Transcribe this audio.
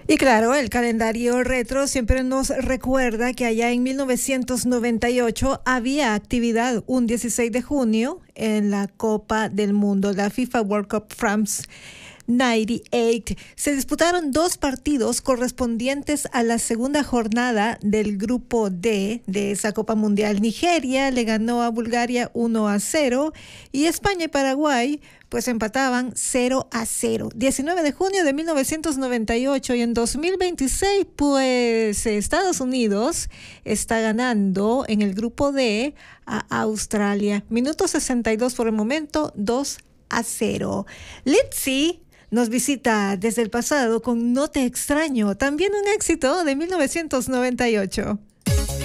Y claro, el calendario retro siempre nos recuerda que allá en 1998 había actividad un 16 de junio en la Copa del Mundo, la FIFA World Cup France 98. Se disputaron dos partidos correspondientes a la segunda jornada del grupo D de esa Copa Mundial. Nigeria le ganó a Bulgaria 1-0 y España y Paraguay pues empataban 0-0. 19 de junio de 1998 y en 2026 pues Estados Unidos está ganando en el grupo D a Australia. Minuto 62 por el momento, 2-0. Litzy nos visita desde el pasado con No te extraño, también un éxito de 1998.